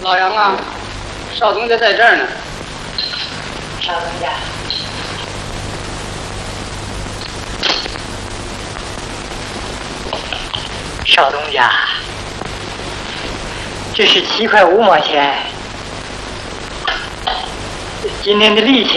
老杨啊，少东家在这儿呢。 少东家，少东家，这是7块5毛钱，今天的利钱。